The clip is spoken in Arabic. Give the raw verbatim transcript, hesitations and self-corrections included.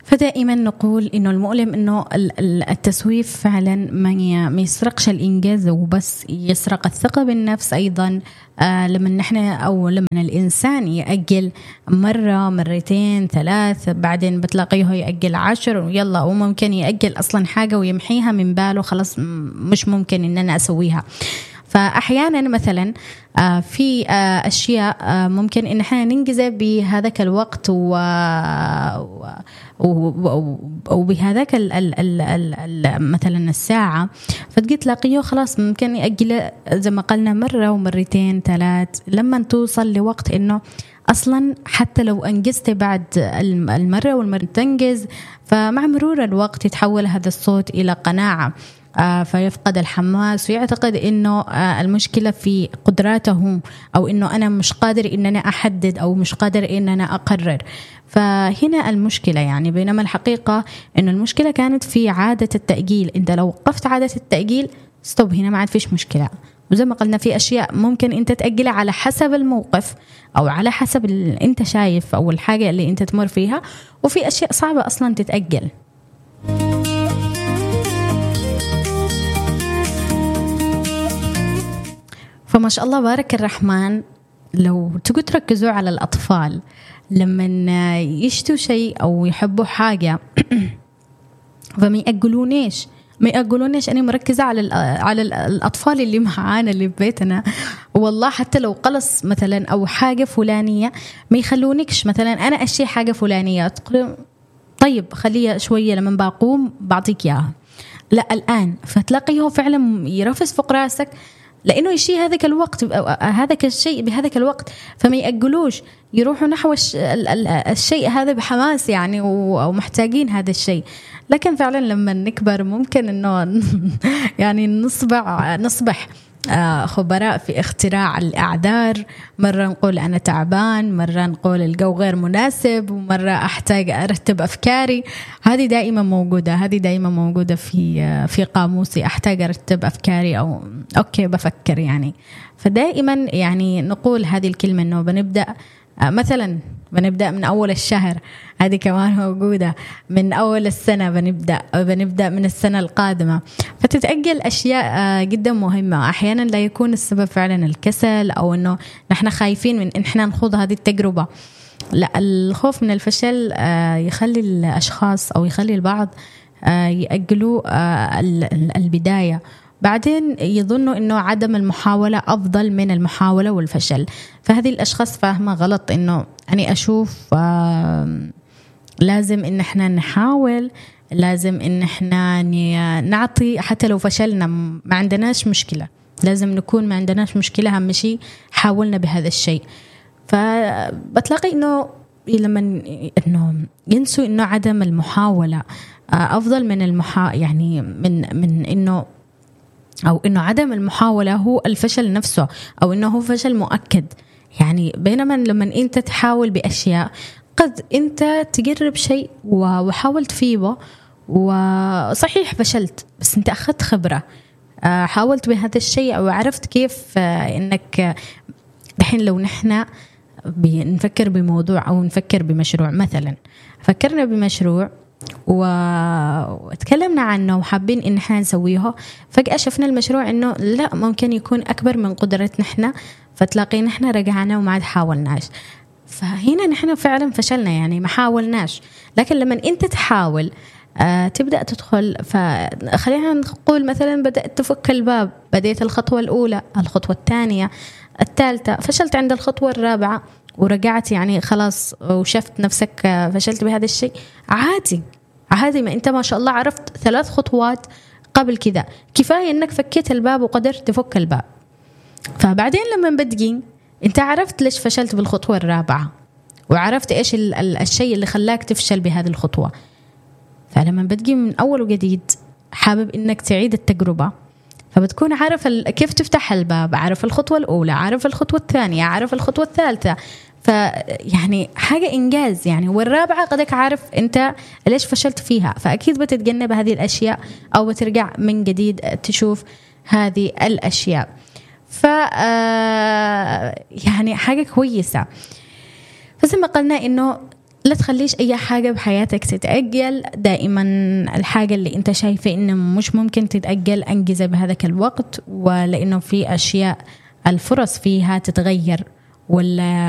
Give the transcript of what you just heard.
فدائما نقول إنه المؤلم إنه التسويف فعلا ما يسرقش الإنجاز وبس، يسرق الثقة بالنفس أيضا. آه لما نحن أو لما الإنسان يأجل مرة مرتين ثلاث، بعدين بتلاقيه يأجل عشر ويلا، وممكن يأجل أصلا حاجة ويمحيها من باله، خلاص مش ممكن إن أنا أسويها. فأحيانا مثلا في أشياء ممكن إن احنا ننجزها بهذاك الوقت وبهذاك مثلا الساعة، فتجي تلاقيه خلاص ممكن يأجل زي ما قلنا مرة ومرتين ثلاث، لما توصل لوقت إنه أصلا حتى لو أنجزت بعد المرة والمرة تنجز، فمع مرور الوقت يتحول هذا الصوت إلى قناعة، فيفقد الحماس ويعتقد إنه المشكلة في قدراته، أو إنه أنا مش قادر إن أنا أحدد، أو مش قادر إن أنا أقرر. فهنا المشكلة يعني، بينما الحقيقة إنه المشكلة كانت في عادة التأجيل. أنت لو وقفت عادة التأجيل ستوب، هنا ما عاد فيش مشكلة. وزي ما قلنا في أشياء ممكن أنت تأجلها على حسب الموقف، أو على حسب اللي أنت شايف أو الحاجة اللي أنت تمر فيها، وفي أشياء صعبة أصلا تتأجل. فما شاء الله بارك الرحمن، لو تقول تركزوا على الأطفال لما يشتوا شيء أو يحبوا حاجة فما يأجلونيش ما يقولونيش أنا مركزة على على الأطفال اللي معانا اللي في بيتنا، والله حتى لو قلص مثلا أو حاجة فلانية ما يخلونيكش مثلا أنا أشي حاجة فلانية، تقول طيب خليها شوية لما بقوم بعطيك إياها، لا الآن. فتلاقيه فعلا يرفس فوق راسك لأنه يشي هذاك الوقت هذاك الشيء بهذاك الوقت، فما يأجلوش، يروحوا نحو الشيء هذا بحماس يعني، ومحتاجين هذا الشيء. لكن فعلا لما نكبر ممكن إنه يعني نصبح نصبح خبراء في اختراع الأعذار، مرة نقول أنا تعبان، مرة نقول الجو غير مناسب، ومرة أحتاج أرتب أفكاري. هذه دائما موجودة هذه دائما موجودة في في قاموسي، أحتاج أرتب أفكاري أو أوكي بفكر يعني. فدائما يعني نقول هذه الكلمة إنه بنبدأ مثلا بنبدأ من أول الشهر، هذه كمان موجودة من أول السنة، بنبدأ بنبدأ من السنة القادمة. فتتأجل أشياء جدا مهمة. أحيانا لا يكون السبب فعلا الكسل، أو إنه نحن خايفين من إن إحنا نخوض هذه التجربة. لا، الخوف من الفشل يخلي الأشخاص أو يخلي البعض يأجلوا البداية، بعدين يظنوا إنه عدم المحاولة أفضل من المحاولة والفشل. فهذه الأشخاص فاهمة غلط، إنه أنا أشوف لازم إن إحنا نحاول، لازم إن إحنا نعطي حتى لو فشلنا ما عندناش مشكلة، لازم نكون ما عندناش مشكلة، أهم شيء حاولنا بهذا الشيء. فبتلاقي إنه لما إنه ينسوا إنه عدم المحاولة أفضل من المحا يعني من من إنه أو إنه عدم المحاولة هو الفشل نفسه، أو إنه هو فشل مؤكد يعني. بينما لما أنت تحاول بأشياء، قد أنت تجرب شيء وحاولت فيه وصحيح فشلت، بس أنت أخذت خبرة، حاولت بهذا الشيء أو عرفت كيف إنك الحين. لو نحن بنفكر بموضوع أو نفكر بمشروع مثلا، فكرنا بمشروع وتكلمنا عنه وحابين إن إحنا نسويه، فجأة شفنا المشروع إنه لا ممكن يكون أكبر من قدرتنا إحنا، فتلاقينا إحنا رجعنا وما عاد حاولناش. فهنا نحن فعلا فشلنا يعني ما حاولناش. لكن لما أنت تحاول آه تبدأ تدخل، فخلينا نقول مثلا بدأت تفك الباب، بديت الخطوة الأولى، الخطوة الثانية، الثالثة، فشلت عند الخطوة الرابعة ورجعت يعني خلاص وشفت نفسك فشلت بهذا الشيء، عادي عادي. ما أنت ما شاء الله عرفت ثلاث خطوات قبل كذا، كفاية أنك فكيت الباب وقدرت تفك الباب. فبعدين لما بدقين أنت عرفت ليش فشلت بالخطوة الرابعة، وعرفت إيش الشيء اللي خلاك تفشل بهذه الخطوة. فلما بدقين من أول وجديد حابب أنك تعيد التجربة، فبتكون عارف كيف تفتح الباب، عارف الخطوة الأولى، عارف الخطوة الثانية، عارف الخطوة الثالثة. فيعني حاجة إنجاز يعني. والرابعة قدك عارف أنت ليش فشلت فيها، فأكيد بتتجنب هذه الأشياء أو بترجع من جديد تشوف هذه الأشياء. ف يعني حاجة كويسة. فزي ما قلنا إنه لا تخليش أي حاجة بحياتك تتأجل. دائما الحاجة اللي أنت شايفة إنه مش ممكن تتأجل أنجزها بهذاك الوقت، ولأنه في أشياء الفرص فيها تتغير ولا